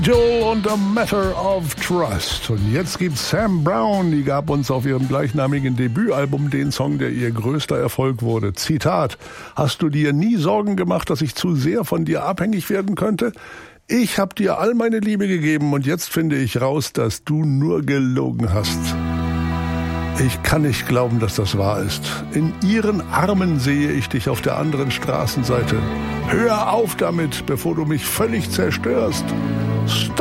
Joel und A Matter of Trust. Und jetzt gibt's Sam Brown, die gab uns auf ihrem gleichnamigen Debütalbum den Song, der ihr größter Erfolg wurde. Zitat: Hast du dir nie Sorgen gemacht, dass ich zu sehr von dir abhängig werden könnte? Ich hab dir all meine Liebe gegeben und jetzt finde ich raus, dass du nur gelogen hast. Ich kann nicht glauben, dass das wahr ist. In ihren Armen sehe ich dich auf der anderen Straßenseite. Hör auf damit, bevor du mich völlig zerstörst. Stop!